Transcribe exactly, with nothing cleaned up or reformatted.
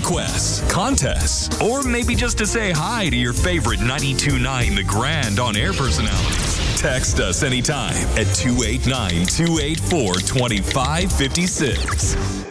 requests, contests, or maybe just to say hi to your favorite ninety-two point nine The Grand on-air personalities. Text us anytime at two eight nine, two eight four, two five five six.